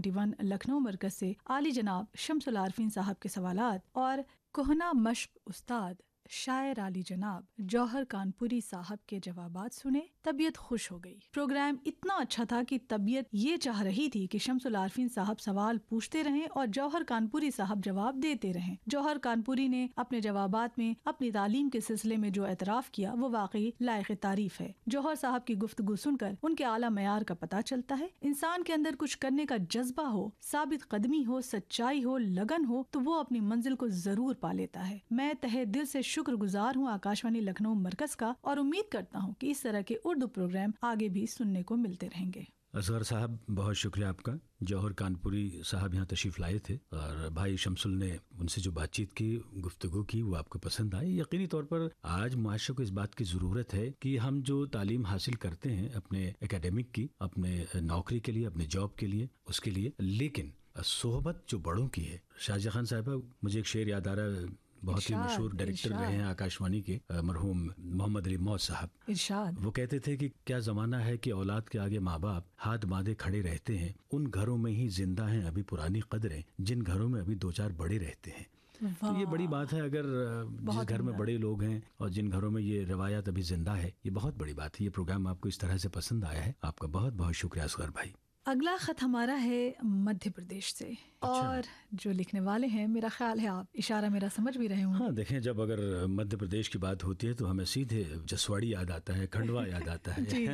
21 लखनऊ मरकज से आली जनाब शम्सुल आरफीन साहब के सवालात और कोहना मश्क उस्ताद शायर आली जनाब जौहर कानपुरी साहब के जवाबात सुने, तबीयत खुश हो गई। प्रोग्राम इतना अच्छा था कि तबीयत ये चाह रही थी कि शम्सुल आरफीन साहब सवाल पूछते रहें और जौहर कानपुरी साहब जवाब देते रहें। जौहर कानपुरी ने अपने जवाबात में अपनी तालीम के सिलसिले में जो एतराफ़ किया वो वाकई लायक तारीफ है। जौहर साहब की गुफ्तगू सुनकर उनके आला मयार का पता चलता है। इंसान के अंदर कुछ करने का जज्बा हो, साबित कदमी हो, सच्चाई हो, लगन हो तो वो अपनी मंजिल को जरूर पा लेता है। मैं तहे दिल से शुक्रगुजार हूँ आकाशवाणी लखनऊ मरकज का और उम्मीद करता हूँ कि इस तरह के उर्दू प्रोग्राम आगे भी सुनने को मिलते रहेंगे। असगर साहब, बहुत शुक्रिया आपका। जौहर कानपुरी साहब यहाँ तशरीफ़ लाए थे और भाई शम्सुल ने उनसे जो बातचीत की, गुफ्तगू की, वो आपको पसंद आई। यकीनी तौर पर आज मुआशरे को इस बात की ज़रूरत है कि हम जो तालीम हासिल करते हैं अपने एकेडमिक की, अपने नौकरी के लिए, अपने जॉब के लिए, उसके लिए, लेकिन सोहबत जो बड़ों की है। शाहजहां खान साहिबा, मुझे एक शेर याद आ रहा है, बहुत ही मशहूर डायरेक्टर रहे हैं आकाशवाणी के, मरहूम मोहम्मद अली मौज साहब। इरशाद वो कहते थे कि क्या जमाना है कि औलाद के आगे माँ बाप हाथ बांधे खड़े रहते हैं। उन घरों में ही जिंदा हैं अभी पुरानी कदरें, जिन घरों में अभी दो चार बड़े रहते हैं। तो ये बड़ी बात है। अगर जिस घर में बड़े लोग हैं और जिन घरों में ये रवायात अभी जिंदा है, ये बहुत बड़ी बात है। ये प्रोग्राम आपको इस तरह से पसंद आया है, आपका बहुत बहुत शुक्रिया असगर भाई। अगला खत हमारा है मध्य प्रदेश से। और जो लिखने वाले हैं, मेरा ख्याल है आप इशारा मेरा समझ भी रहे होंगे। हाँ, देखें, जब अगर मध्य प्रदेश की बात होती है तो हमें सीधे जसवाड़ी याद आता है, खंडवा याद आता है। जी,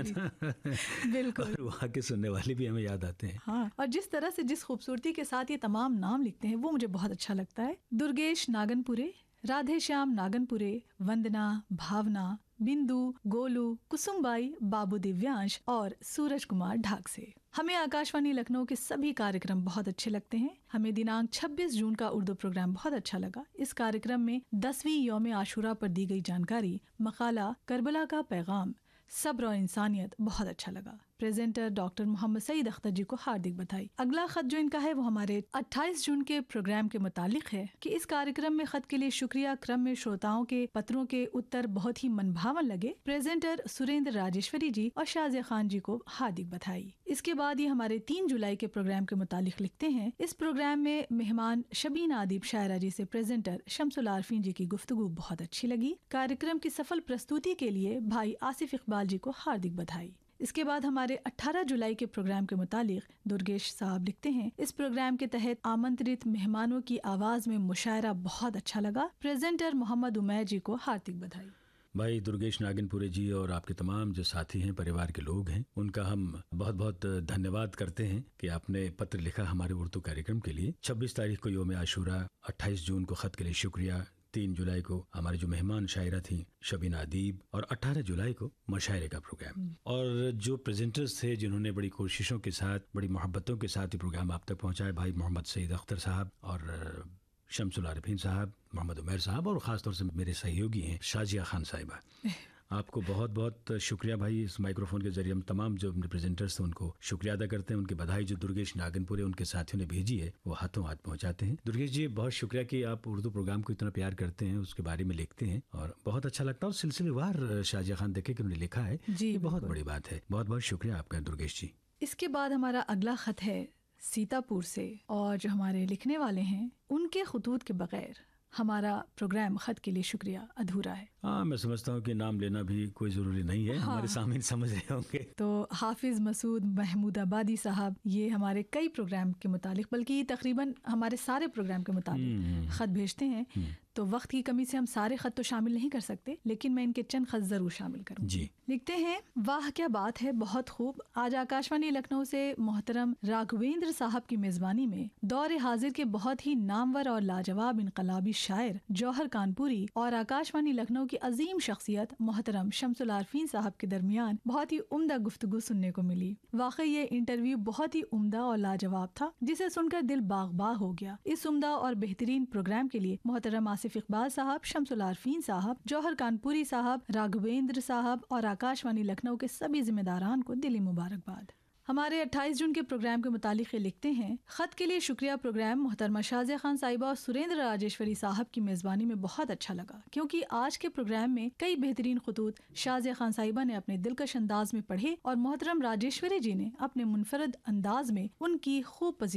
जी, बिल्कुल। और वहाँ के सुनने वाले भी हमें याद आते हैं। हाँ, और जिस तरह से, जिस खूबसूरती के साथ ये तमाम नाम लिखते हैं वो मुझे बहुत अच्छा लगता है। दुर्गेश नागनपुरे, राधे श्याम नागनपुरे, वंदना, भावना, बिंदु, गोलू, कुसुमबाई, बाबू दिव्यांश और सूरज कुमार ढाक से। हमें आकाशवाणी लखनऊ के सभी कार्यक्रम बहुत अच्छे लगते हैं। हमें दिनांक 26 जून का उर्दू प्रोग्राम बहुत अच्छा लगा। इस कार्यक्रम में 10वीं यौम आशूरा पर दी गई जानकारी, मकाला करबला का पैगाम, सब्र और इंसानियत बहुत अच्छा लगा। प्रेजेंटर डॉक्टर मोहम्मद सईद अख्तर जी को हार्दिक बधाई। अगला खत जो इनका है वो हमारे 28 जून के प्रोग्राम के मुतालिक है कि इस कार्यक्रम में खत के लिए शुक्रिया क्रम में श्रोताओं के पत्रों के उत्तर बहुत ही मनभावन लगे। प्रेजेंटर सुरेंद्र राजेश्वरी जी और शाहजिया खान जी को हार्दिक बधाई। इसके बाद ये हमारे 3 जुलाई के प्रोग्राम के मुतालिक लिखते हैं, इस प्रोग्राम में मेहमान शबीन आदिब शायरा जी से प्रेजेंटर शम्सुल आरफीन जी की गुफ्तगू बहुत अच्छी लगी। कार्यक्रम की सफल प्रस्तुति के लिए भाई आसिफ इकबाल जी को हार्दिक बधाई। इसके बाद हमारे 18 जुलाई के प्रोग्राम के मुतालिक दुर्गेश साहब लिखते हैं, इस प्रोग्राम के तहत आमंत्रित मेहमानों की आवाज में मुशायरा बहुत अच्छा लगा। प्रेजेंटर मोहम्मद उमैर जी को हार्दिक बधाई। भाई दुर्गेश नागनपुरे जी और आपके तमाम जो साथी हैं, परिवार के लोग हैं, उनका हम बहुत बहुत धन्यवाद करते हैं कि आपने पत्र लिखा हमारे उर्दू कार्यक्रम के लिए। 26 तारीख को यौम आशूरा, 28 जून को खत के लिए शुक्रिया, 3 जुलाई को हमारे जो मेहमान शायरा थी शबीन अदीब, और 18 जुलाई को मशायरे का प्रोग्राम। और जो प्रेजेंटर्स थे जिन्होंने बड़ी कोशिशों के साथ, बड़ी मोहब्बतों के साथ ये प्रोग्राम आप तक पहुंचाए, भाई मोहम्मद सईद अख्तर साहब और शम्सुल आरफीन साहब, मोहम्मद उमैर साहब, और ख़ासतौर से मेरे सहयोगी हैं शाहजिया खान साहिबा। आपको बहुत बहुत शुक्रिया भाई। इस माइक्रोफोन के जरिए हम तमाम जो प्रेजेंटर्स थे उनको शुक्रिया अदा करते हैं। उनकी बधाई जो दुर्गेश नागनपुरे उनके साथियों ने भेजी है वो हाथों हाथ पहुंचाते हैं। दुर्गेश जी, बहुत शुक्रिया कि आप उर्दू प्रोग्राम को इतना प्यार करते हैं, उसके बारे में लिखते हैं और बहुत अच्छा लगता है। और सिलसिलेवार शाहजिया खान देखे कि उन्होंने लिखा है, ये बहुत बड़ी बात है। बहुत बहुत शुक्रिया आपका दुर्गेश जी। इसके बाद हमारा अगला खत है सीतापुर से, और जो हमारे लिखने वाले हैं उनके खतूत के बगैर हमारा प्रोग्राम खत के लिए शुक्रिया अधूरा है। हाँ, मैं समझता हूँ कि नाम लेना भी कोई ज़रूरी नहीं है। हाँ। हमारे सामने समझ रहे होंगे। तो हाफिज मसूद महमूदाबादी साहब, ये हमारे कई प्रोग्राम के मुतालिक, बल्कि तकरीबन हमारे सारे प्रोग्राम के मुतालिक खत भेजते हैं। तो वक्त की कमी से हम सारे खत तो शामिल नहीं कर सकते, लेकिन मैं इनके चंद खत जरूर शामिल करूँगी। लिखते हैं, वाह क्या बात है, बहुत खूब। आज आकाशवाणी लखनऊ से मोहतरम राघवेंद्र साहब की मेजबानी में दौर हाजिर के बहुत ही नामवर और लाजवाब इनकलाबी शायर जौहर कानपुरी और आकाशवाणी लखनऊ की अजीम शख्सियत मोहतरम शम्सुल आरफीन साहब के दरमियान बहुत ही उम्दा गुफ्तगू सुनने को मिली। वाकई ये इंटरव्यू बहुत ही उम्दा और लाजवाब था, जिसे सुनकर दिल बाग बाग हो गया। इस उम्दा और बेहतरीन प्रोग्राम के लिए मोहतरम आसिफ इकबाल साहब, शम्सुल आरफीन साहब, जौहर कानपुरी साहब, राघवेंद्र साहब और आकाशवाणी लखनऊ के सभी जिम्मेदारान को दिली मुबारकबाद। हमारे 28 जून के प्रोग्राम के मुतालिक लिखते हैं, खत के लिए शुक्रिया। प्रोग्राम मोहतरमा शाहजिया खान साहिबा और सुरेंद्र राजेश्वरी साहब की मेजबानी में बहुत अच्छा लगा, क्योंकि आज के प्रोग्राम में कई बेहतरीन खतूत शाहजिया खान साहिबा ने अपने दिलकश अंदाज में पढ़े और मोहतरम राजेश्वरी जी ने अपने मुनफरद अंदाज में उनकी खूब